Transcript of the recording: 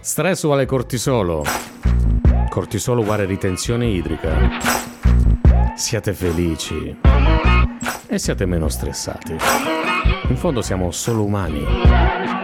Stress uguale cortisolo. Cortisolo uguale ritenzione idrica. Siate felici e siate meno stressati. In fondo siamo solo umani.